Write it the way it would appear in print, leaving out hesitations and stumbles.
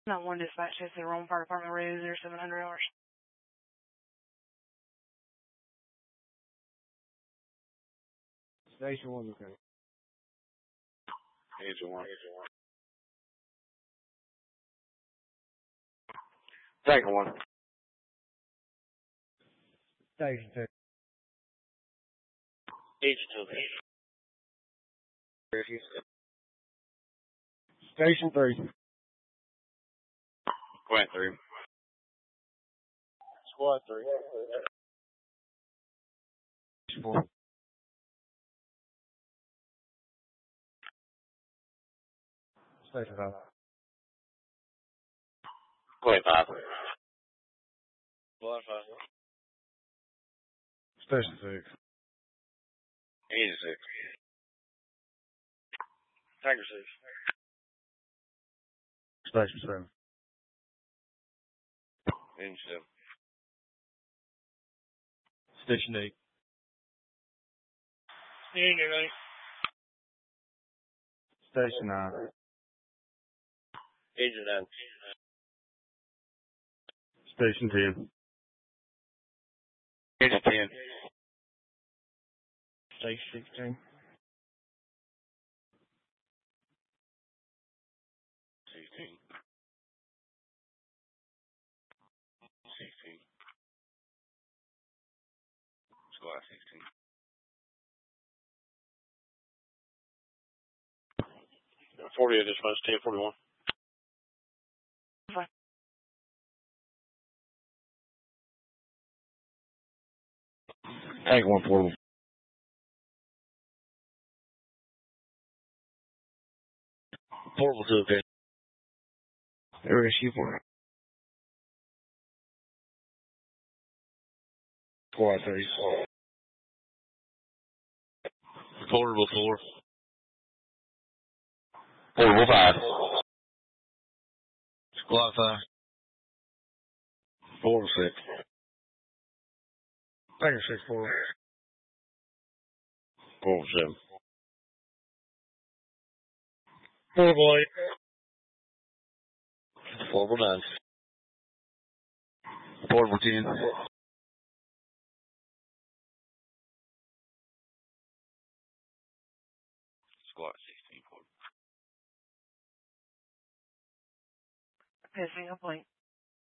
Not one dispatch to the Rome Fire Department ready 0700 hours. Station 1, okay. Agent 1. Second 1. Station 2. Agent 2. Station 3. Squad 3. Squad 3. Station 4. Station 5. Squad 5. Squad 5. Station 6. Agent 6. Tiger 6. Station 7. Agent 7. Station 8. Agent 8. Station 9. Agent 9. Station 10. Agent 10. Station 16. 16. 16. Squad 16. Yeah, 40 dispatch 1041. Fine. Tank 1 portable. Portable 2, okay. Area C4. Squad 3. Portable 4. Portable 5. Squad 5. Portable 6. Tanker 6 portable. Portable 7. Portable 8. Portable 9. Portable 10. Squad 16. Portable. Pissing complaint.